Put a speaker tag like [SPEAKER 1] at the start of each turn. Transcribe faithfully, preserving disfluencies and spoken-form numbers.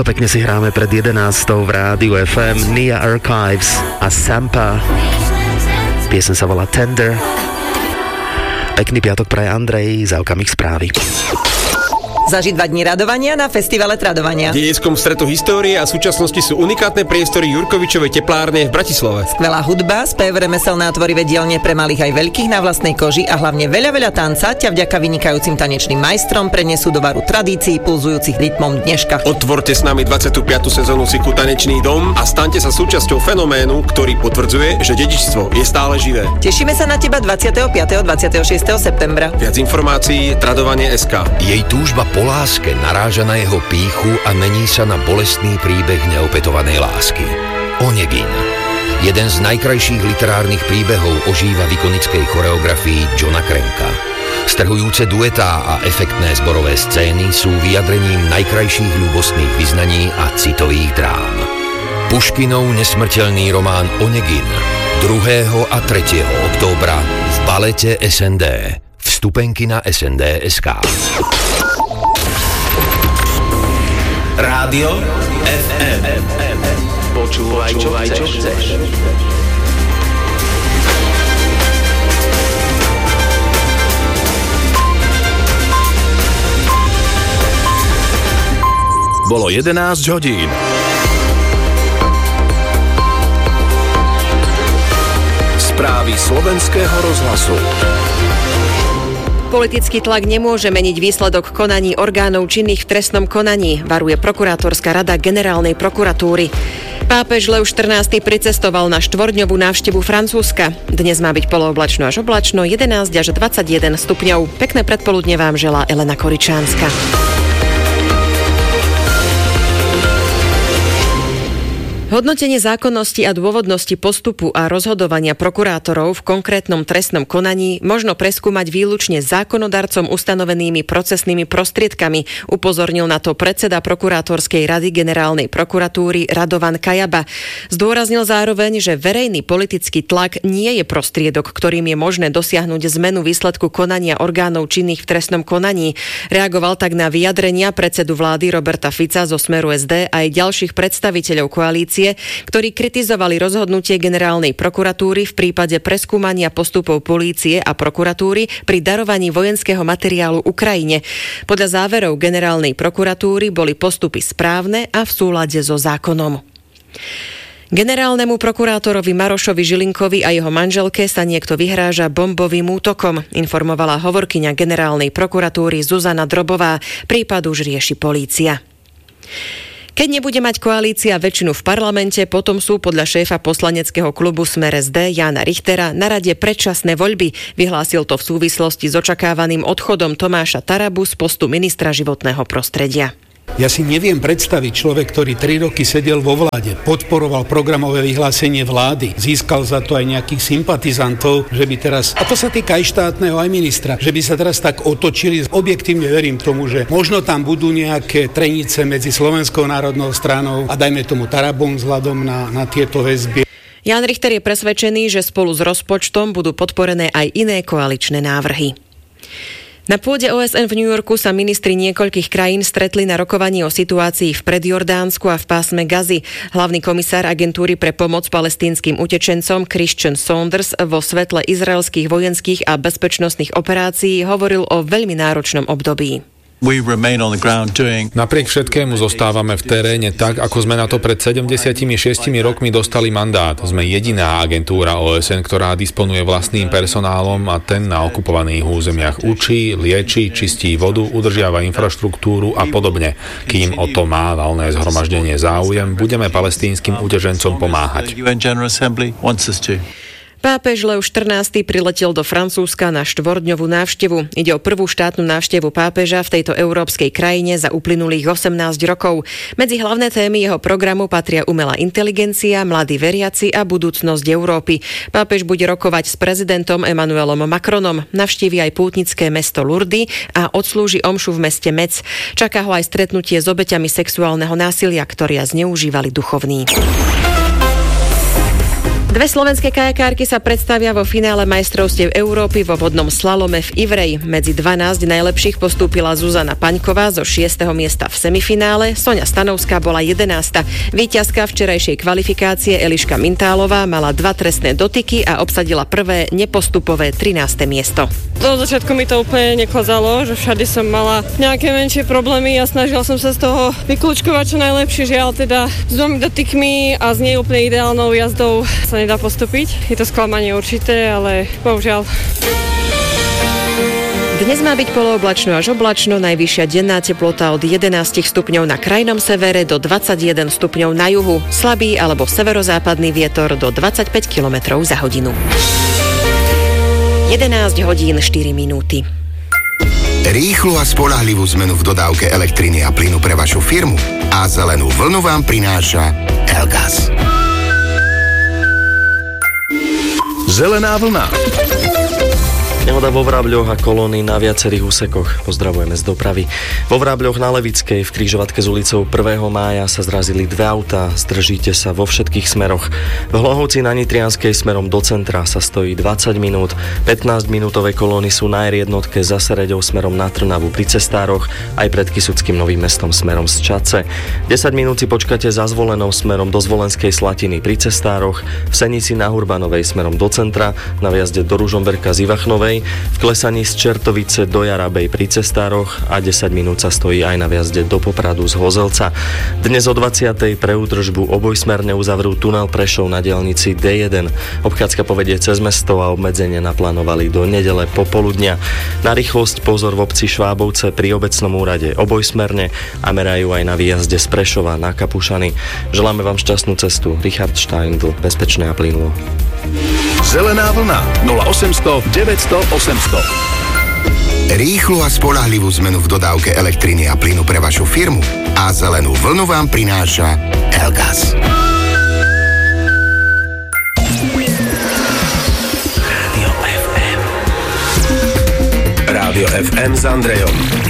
[SPEAKER 1] Takto pekne si hráme pred jedenástou v Rádiu ef em. Nia Archives a Sampa. Piesen sa volá Tender. Pekný piatok praje Andrej, za okamih správy.
[SPEAKER 2] Zažiť dva dní radovania na festivale Tradovania.
[SPEAKER 3] V dejiskom stretu histórie a súčasnosti sú unikátne priestory Jurkovičovej teplárne v Bratislave.
[SPEAKER 2] Skvelá hudba, spev, remeselné a tvorivé dielne pre malých aj veľkých na vlastnej koži a hlavne veľa veľa tanca ťa vďaka vynikajúcim tanečným majstrom prenesú do varu tradícií pulzujúcich rytmom dneška.
[SPEAKER 3] Otvorte s nami dvadsiatu piatu sezónu cyklu Tanečný dom a staňte sa súčasťou fenoménu, ktorý potvrdzuje, že dedičstvo je stále živé.
[SPEAKER 2] Tešíme sa na teba dvadsiateho piateho a dvadsiateho šiesteho septembra.
[SPEAKER 3] Viac informácií tradovanie bodka es ká.
[SPEAKER 4] Jej túžba po láske naráža na jeho pýchu a mení sa na bolestný príbeh neopetovanej lásky. Onegin. Jeden z najkrajších literárnych príbehov ožíva v ikonickej choreografii Johna Cranka. Strhujúce duetá a efektné zborové scény sú vyjadrením najkrajších ľúbostných vyznaní a citových drám. Puškinov nesmrteľný román Onegin druhého a tretieho októbra v balete es en dé. Vstupenky na es en dé bodka es ká.
[SPEAKER 5] Rádio ef em. Počúvaj, čo chceš.
[SPEAKER 6] Bolo jedenásť hodín. Správy slovenského rozhlasu.
[SPEAKER 7] Politický tlak nemôže meniť výsledok konaní orgánov činných v trestnom konaní, varuje prokurátorská rada generálnej prokuratúry. Pápež Lev štrnásty pricestoval na štvorňovú návštevu Francúzska. Dnes má byť polooblačno až oblačno, jedenásť až dvadsaťjeden stupňov. Pekné predpoludne vám želá Elena Koričánska. Hodnotenie zákonnosti a dôvodnosti postupu a rozhodovania prokurátorov v konkrétnom trestnom konaní možno preskúmať výlučne zákonodarcom ustanovenými procesnými prostriedkami, upozornil na to predseda prokurátorskej rady generálnej prokuratúry Radovan Kajaba. Zdôraznil zároveň, že verejný politický tlak nie je prostriedok, ktorým je možné dosiahnuť zmenu výsledku konania orgánov činných v trestnom konaní. Reagoval tak na vyjadrenia predsedu vlády Roberta Fica zo Smeru es dé aj ďalších predstaviteľov koalície, ktorí kritizovali rozhodnutie generálnej prokuratúry v prípade preskúmania postupov polície a prokuratúry pri darovaní vojenského materiálu Ukrajine. Podľa záverov generálnej prokuratúry boli postupy správne a v súlade so zákonom. Generálnemu prokurátorovi Marošovi Žilinkovi a jeho manželke sa niekto vyhráža bombovým útokom, informovala hovorkyňa generálnej prokuratúry Zuzana Drobová. Prípad už rieši polícia. Keď nebude mať koalícia väčšinu v parlamente, potom sú podľa šéfa poslaneckého klubu Smer es dé Jána Richtera na rade predčasné voľby. Vyhlásil to v súvislosti s očakávaným odchodom Tomáša Tarabu z postu ministra životného prostredia.
[SPEAKER 8] Ja si neviem predstaviť človek, ktorý tri roky sedel vo vláde, podporoval programové vyhlásenie vlády, získal za to aj nejakých sympatizantov, že by teraz, a to sa týka aj štátneho, aj ministra, že by sa teraz tak otočili. Objektívne verím tomu, že možno tam budú nejaké trenice medzi Slovenskou národnou stranou a dajme tomu Tarabom vzhľadom na, na tieto väzby.
[SPEAKER 7] Ján Richter je presvedčený, že spolu s rozpočtom budú podporené aj iné koaličné návrhy. Na pôde ó es en v New Yorku sa ministri niekoľkých krajín stretli na rokovaní o situácii v Predjordánsku a v pásme Gazy. Hlavný komisár agentúry pre pomoc palestínskym utečencom Christian Saunders vo svetle izraelských vojenských a bezpečnostných operácií hovoril o veľmi náročnom období.
[SPEAKER 9] Napriek všetkému zostávame v teréne tak, ako sme na to pred sedemdesiatimi šiestimi rokmi dostali mandát. Sme jediná agentúra ó es en, ktorá disponuje vlastným personálom a ten na okupovaných územiach učí, lieči, čistí vodu, udržiava infraštruktúru a podobne. Kým o to má valné zhromaždenie záujem, budeme palestínskym utečencom pomáhať.
[SPEAKER 7] Pápež Lev štrnásty priletel do Francúzska na štvorňovú návštevu. Ide o prvú štátnu návštevu pápeža v tejto európskej krajine za uplynulých osemnásť rokov. Medzi hlavné témy jeho programu patria umelá inteligencia, mladí veriaci a budúcnosť Európy. Pápež bude rokovať s prezidentom Emmanuelom Macronom, navštívi aj pútnické mesto Lourdes a odslúži omšu v meste Metz. Čaká ho aj stretnutie s obeťami sexuálneho násilia, ktorí zneužívali duchovní. Dve slovenské kajakárky sa predstavia vo finále majstrovstiev Európy vo vodnom slalome v Ivrej. Medzi dvanásť najlepších postúpila Zuzana Paňková zo šiesteho miesta v semifinále, Soňa Stanovská bola jedenásta. Víťazka včerajšej kvalifikácie Eliška Mintálová mala dva trestné dotyky a obsadila prvé nepostupové trináste miesto.
[SPEAKER 10] Do začiatku mi to úplne neklazalo, že všade som mala nejaké menšie problémy a snažila som sa z toho vyklúčkovať čo najlepšie, žiaľ teda s dvomi dotykmi a s neúplne ideálnou jazdou sa nedá postúpiť. Je to sklamanie určité, ale bohužiaľ.
[SPEAKER 7] Dnes má byť polooblačno až oblačno, najvyššia denná teplota od jedenásť stupňov na krajnom severe do dvadsaťjeden stupňov na juhu, slabý alebo severozápadný vietor do dvadsaťpäť kilometrov za hodinu. jedenásť hodín štyri minúty.
[SPEAKER 11] Rýchlu a spoľahlivú zmenu v dodávke elektriny a plynu pre vašu firmu a zelenú vlnu vám prináša Elgas.
[SPEAKER 6] Zelená vlna.
[SPEAKER 12] Nehoda vo Vrábľoch a kolóny na viacerých úsekoch. Pozdravujeme z dopravy. Vo Vrábľoch na Levickej v križovatke s ulicou prvého mája sa zrazili dve autá. Zdržíte sa vo všetkých smeroch. V Hlohovci na Nitrianskej smerom do centra sa stojí dvadsať minút. pätnásťminútové kolóny sú na er jednotke za Sereďou smerom na Trnavu pri Cestároch aj pred Kysuckým Novým Mestom smerom z Čadce. desať minút si počkáte za Zvolenou smerom do Zvolenskej Slatiny pri Cestároch, v Senici na Hurbanovej smerom do centra, na viazde do Ružomberka z Ivachnovej, v klesaní z Čertovice do Jarabej pri Cestároch a desať minút sa stojí aj na viazde do Popradu z Hozelca. Dnes o dvadsiatej pre údržbu obojsmerne uzavrú tunel Prešov na diaľnici dé jeden. Obchádzka povedie cez mesto a obmedzenie naplánovali do nedele popoludnia. Na rýchlosť pozor v obci Švábovce pri obecnom úrade obojsmerne a merajú aj na výjazde z Prešova na Kapušany. Želáme vám šťastnú cestu. Richard Steindl, bezpečné a plynulo.
[SPEAKER 6] Zelená vlna nula osemsto deväťsto osemsto.
[SPEAKER 11] Rýchlu a spoľahlivú zmenu v dodávke elektriny a plynu pre vašu firmu a zelenú vlnu vám prináša Elgas.
[SPEAKER 6] Rádio ef em. Rádio ef em s Andrejom.